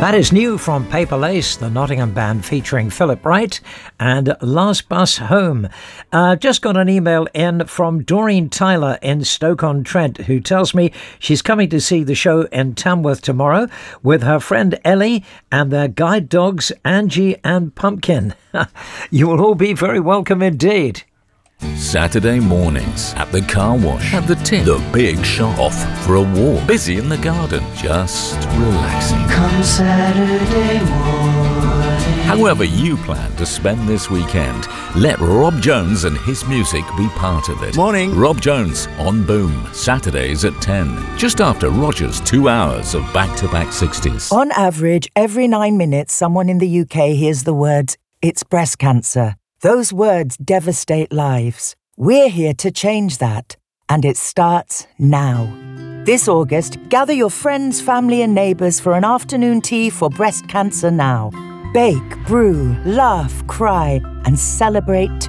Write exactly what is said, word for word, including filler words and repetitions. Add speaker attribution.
Speaker 1: That is new from Paper Lace, the Nottingham band featuring Philip Wright, and Last Bus Home. Uh, just got an email in from Doreen Tyler in Stoke-on-Trent, who tells me she's coming to see the show in Tamworth tomorrow with her friend Ellie and their guide dogs Angie and Pumpkin. You will all be very welcome indeed.
Speaker 2: Saturday mornings at the car wash, at the Tin, the big shop, off for a walk, busy in the garden, just relaxing.
Speaker 3: Come Saturday morning.
Speaker 2: However you plan to spend this weekend, let Rob Jones and his music be part of it.
Speaker 4: Morning.
Speaker 2: Rob Jones on Boom, Saturdays at ten, just after Roger's two hours of back-to-back sixties.
Speaker 5: On average, every nine minutes, someone in the U K hears the words, "It's breast cancer." Those words devastate lives. We're here to change that, and it starts now. This August, gather your friends, family and neighbours for an afternoon tea for Breast Cancer Now. Bake, brew, laugh, cry and celebrate